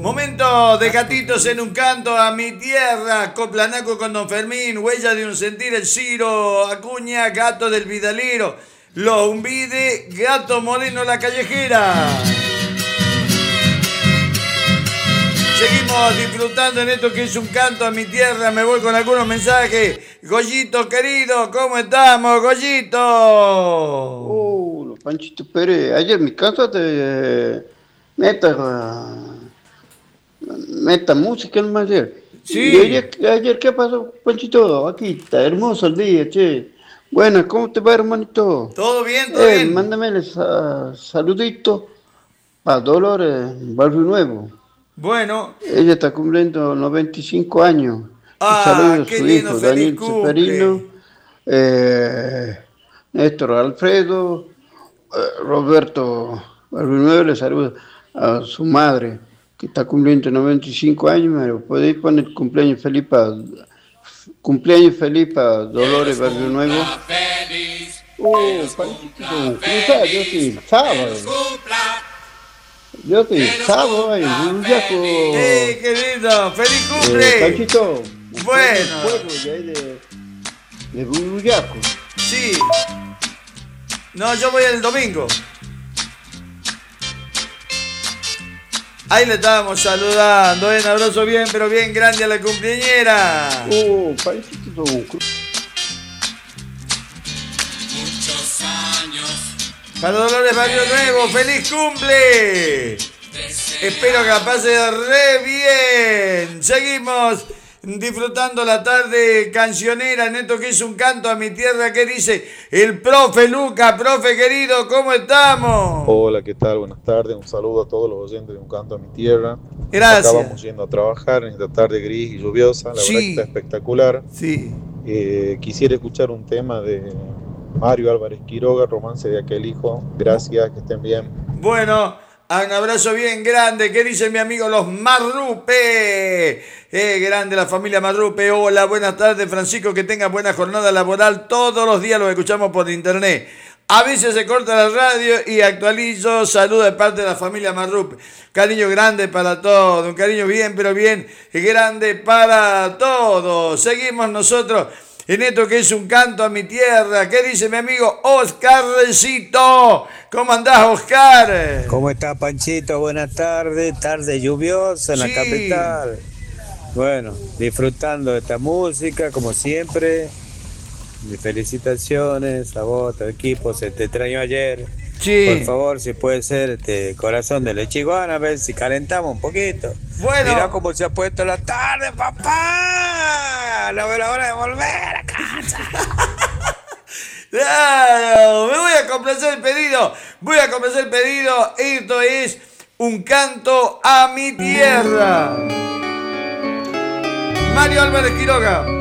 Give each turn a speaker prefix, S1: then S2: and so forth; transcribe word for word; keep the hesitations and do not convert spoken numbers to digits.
S1: Momento de gatitos en un canto a mi tierra, Coplanaco con Don Fermín, Huella de un sentir, el Ciro, Acuña, Gato del Vidalero, Los Umbide, Gato Moreno la Callejera. Seguimos disfrutando en esto que es un canto a mi tierra. Me voy con algunos mensajes. Goyito querido, ¿cómo estamos, Goyito?
S2: Oh, los Panchito Pérez. Ayer mi casa de meta, meta música en ayer.
S1: Sí.
S2: Y ayer, ayer, ¿qué pasó, Panchito? Aquí está hermoso el día, che. Bueno, ¿cómo te va, hermanito?
S1: Todo bien, todo
S2: eh,
S1: bien.
S2: Mándame el sa- saludito a Dolores Barrio Nuevo.
S1: Bueno.
S2: Ella está cumpliendo noventa y cinco años.
S1: Ah,
S2: un saludo a
S1: qué
S2: su
S1: lindo,
S2: hijo,
S1: feliz
S2: Daniel
S1: cumple.
S2: Seferino, eh, Néstor Alfredo, eh, Roberto Barrio Nuevo, le saludo a su madre, que está cumpliendo noventa y cinco años. Me lo podéis poner cumpleaños feliz para cumpleaños feliz para Dolores Barrio Nuevo. Oh, Panchito, cruza, yo sí, sábado. Yo estoy sábado en Buruyaco.
S1: ¡Eh, qué lindo! ¡Feliz cumple!
S2: Eh, Panchito.
S1: Bueno.
S2: Pueblo de ahí de, de Buruyaco.
S1: Sí. No, yo voy el domingo. Ahí le estábamos saludando. ¿eh? Un abrazo bien, pero bien grande a la cumpleañera.
S2: Oh, Panchito.
S3: Muchos años.
S1: Para Dolores Barrio Nuevo, ¡feliz cumple! Espero que la pase re bien. Seguimos disfrutando la tarde cancionera en esto que es un canto a mi tierra. ¿Qué dice el profe Luca? Profe querido, ¿cómo estamos?
S4: Hola, ¿qué tal? Buenas tardes. Un saludo a todos los oyentes de Un Canto a mi Tierra.
S1: Gracias.
S4: Acá vamos yendo a trabajar en esta tarde gris y lluviosa. La
S1: Sí.
S4: verdad que está espectacular.
S1: Sí.
S4: Eh, quisiera escuchar un tema de Mario Álvarez Quiroga, Romance de aquel hijo. Gracias, que estén bien.
S1: Bueno, un abrazo bien grande. ¿Qué dice mi amigo los Marrupe? Eh, grande la familia Marrupe. Hola, buenas tardes, Francisco. Que tenga buena jornada laboral. Todos los días los escuchamos por internet. A veces se corta la radio y actualizo. Saludos de parte de la familia Marrupe. Cariño grande para todos. Un cariño bien, pero bien grande para todos. Seguimos nosotros en esto que es un canto a mi tierra. ¿Qué dice mi amigo Oscarcito? ¿Cómo andás, Oscar?
S5: ¿Cómo está, Panchito? Buenas tardes, tarde lluviosa en
S1: Sí.
S5: la capital. Bueno, disfrutando de esta música, como siempre. Mis felicitaciones a vos, a tu equipo, se te extrañó ayer.
S1: Sí.
S5: Por favor, si puede ser, este corazón de lechiguana, a ver si calentamos un poquito.
S1: Bueno.
S5: Mirá cómo se ha puesto la tarde, papá. No veo la hora de volver a casa.
S1: Claro, me voy a complacer el pedido. Voy a complacer el pedido. Esto es un canto a mi tierra. Mario Álvarez Quiroga.